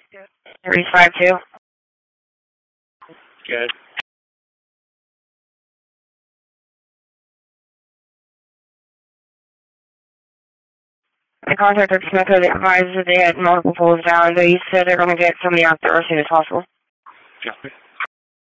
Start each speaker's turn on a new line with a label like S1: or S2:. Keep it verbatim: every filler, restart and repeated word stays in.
S1: three five two.
S2: Good.
S1: The contractor Smithfield advised that they had multiple poles down, but he said they're going to get somebody out there as soon as possible.
S2: Copy.